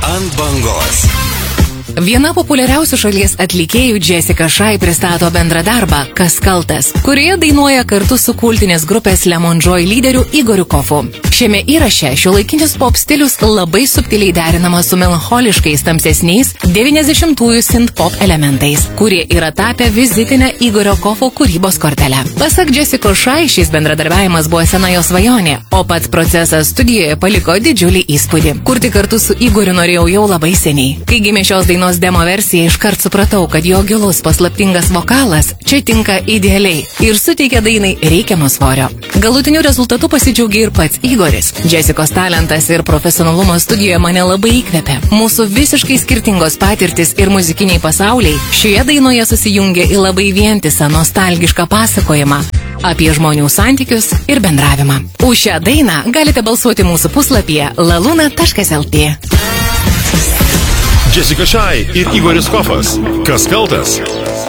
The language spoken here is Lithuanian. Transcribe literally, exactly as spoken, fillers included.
Ant bangos. Viena populiariausių šalies atlikėjų Jessica Shy pristato bendrą darbą Kas kaltas, kurioje dainuoja kartu su kultinės grupės Lemon Joy lyderiu Igoriu Kofu. Šiame įraše šiuolaikinis pop stilius labai subtiliai derinamas su melancholiškais tamsesniais devyniasdešimtųjų synth-pop elementais, kurie yra tapę vizitinę Igorio Kofo kūrybos kortelę. Pasak Jessica Shy, šis bendradarbiavimas buvo sena jo svajonė, o pats procesas studijoje paliko didžiulį įspūdį. Kurti kartu su Igoriu norėjau jau labai seniai. Kai gimė šios dainos demo versiją, iškart supratau, kad jo gilus paslaptingas vokalas čia tinka idealiai ir suteikia dainai reikiamo svorio. Galutiniu rezultatu pasidžiaugė ir pats Igoris. Jessicos talentas ir profesionalumas studijoje mane labai įkvėpė. Mūsų visiškai skirtingos patirtis ir muzikiniai pasauliai šioje dainoje susijungia į labai vientisą nostalgišką pasakojimą apie žmonių santykius ir bendravimą. Už šią dainą galite balsuoti mūsų puslapyje laluna taškas lt. Jessica Shy ir Igoris Kofas. Kas kaltas?